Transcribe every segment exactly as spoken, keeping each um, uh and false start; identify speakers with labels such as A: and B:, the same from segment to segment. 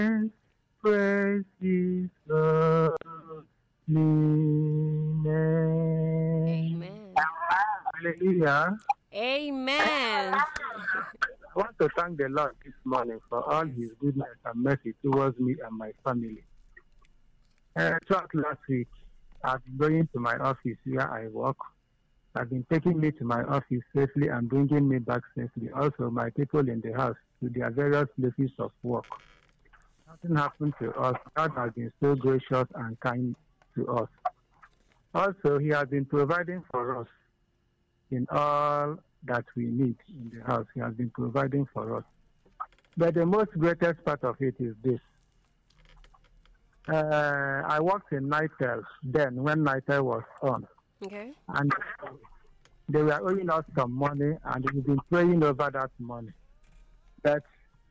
A: praise His holy name.
B: Amen.
A: Hallelujah.
B: Amen.
A: I want to thank the Lord this morning for all
B: Yes.
A: His goodness and mercy towards me and my family. Uh, throughout last week, I've been going to my office where I work. I've been taking me to my office safely and bringing me back safely. Also, my people in the house to their various places of work. Nothing happened to us. God has been so gracious and kind to us. Also, He has been providing for us in all that we need in the house. He has been providing for us. But the most greatest part of it is this. Uh, I worked in Nitel then when Nitel was on.
B: Okay.
A: And they were owing us some money and we've been praying over that money. But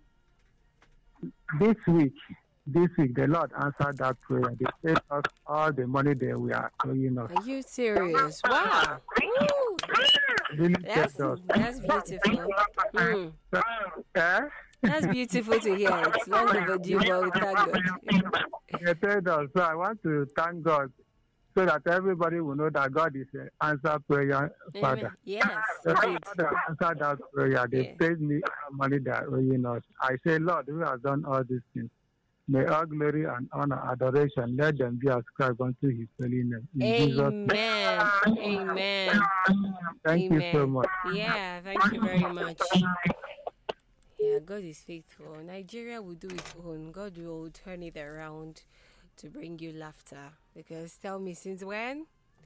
A: this week, this week, the Lord answered that prayer. They paid us all the money they were owing us.
B: Are you serious? Wow. Woo.
A: Really
B: That's
A: paid us.
B: that's beautiful. Mm.
A: Eh?
B: That's beautiful to hear. It's long overdue, but we thank God.
A: They paid us. So I want to thank God so that everybody will know that God is an answer prayer Father.
B: Yes,
A: So
B: indeed.
A: God answered that prayer. They
B: Yeah.
A: paid me our money they are owing us. I say, Lord, who has done all these things? May all glory and honor, adoration, let them be ascribed unto His holy name. In Jesus' name.
B: Amen. Amen.
A: Thank
B: Amen.
A: you so much.
B: Yeah, thank you very much. Yeah, God is faithful. Nigeria will do its own. God will turn it around to bring you laughter. Because tell me, since when?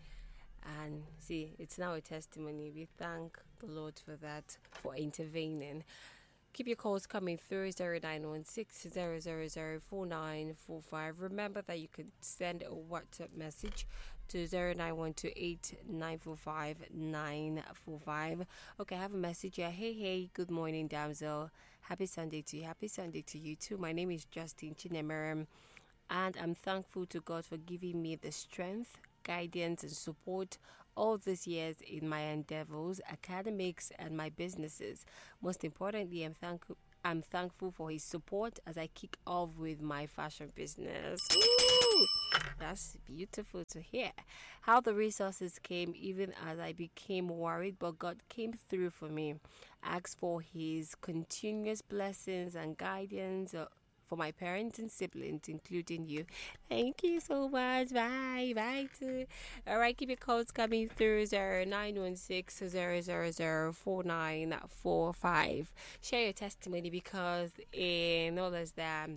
B: And see, it's now a testimony. We thank the Lord for that, for intervening. Keep your calls coming through zero nine one six zero zero zero four nine four five. Remember that you could send a WhatsApp message to zero nine one two eight nine four five nine four five. Okay, I have a message here. Hey, hey, good morning, damsel. Happy Sunday to you. Happy Sunday to you too. My name is Justin Chinemerem, and I'm thankful to God for giving me the strength, guidance, and support all these years in my endeavors, academics, and my businesses. Most importantly, I'm thankful. I'm thankful for His support as I kick off with my fashion business. Ooh, that's beautiful to hear. How the resources came even as I became worried, but God came through for me. Ask for His continuous blessings and guidance uh, for my parents and siblings, including you. Thank you so much. Bye. Bye too. All right, keep your calls coming through zero nine one six zero zero zero four nine four five. Share your testimony because in no less than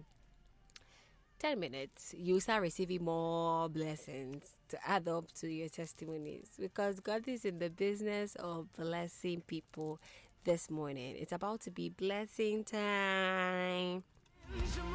B: ten minutes, you start receiving more blessings to add up to your testimonies because God is in the business of blessing people this morning. It's about to be blessing time.